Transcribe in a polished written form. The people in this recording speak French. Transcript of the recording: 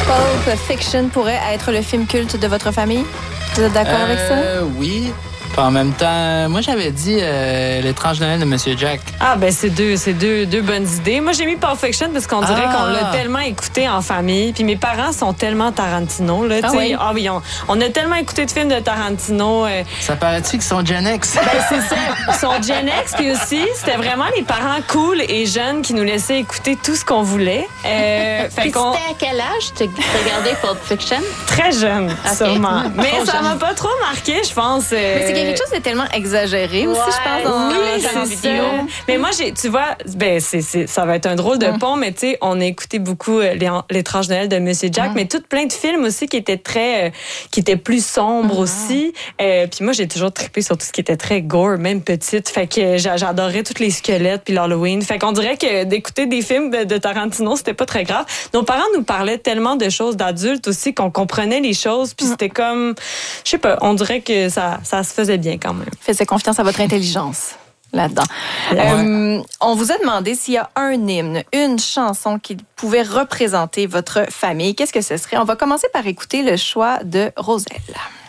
Pulp Fiction pourrait être le film culte de votre famille? Vous êtes d'accord avec ça? Oui. Puis en même temps, moi, j'avais dit L'étrange Noël de Monsieur Jack. Ah, ben c'est deux bonnes idées. Moi, j'ai mis Pulp Fiction parce qu'on dirait qu'on l'a tellement écouté en famille. Puis mes parents sont tellement Tarantino. Là, oui? Ah oui, on a tellement écouté de films de Tarantino. Ça paraît-tu qu'ils sont Gen X? Ben, c'est ça. Ils sont Gen X. Puis aussi, c'était vraiment les parents cool et jeunes qui nous laissaient écouter tout ce qu'on voulait. Puis c'était à quel âge tu regardais Pulp Fiction? Très jeune, sûrement. Mais Trop ça jeune. m'a pas trop marqué, je pense. Mais c'est quelque chose de tellement exagéré aussi, je pense, dans oui, la c'est vidéo. ça. Mais moi, tu vois, ben, ça va être un drôle de pont, mais tu sais, on a écouté beaucoup L'étrange Noël de Monsieur Jack, mais tout plein de films aussi qui étaient qui étaient plus sombres aussi. Puis moi, j'ai toujours trippé sur tout ce qui était très gore, même petite. Fait que j'adorais tous les squelettes puis l'Halloween. Fait qu'on dirait que d'écouter des films de Tarantino, c'était pas très grave. Nos parents nous parlaient tellement de choses d'adultes aussi qu'on comprenait les choses, puis c'était comme, je sais pas, on dirait que ça se faisait bien quand même. Faites confiance à votre intelligence là-dedans. On vous a demandé s'il y a un hymne, une chanson qui pouvait représenter votre famille. Qu'est-ce que ce serait? On va commencer par écouter le choix de Roselle.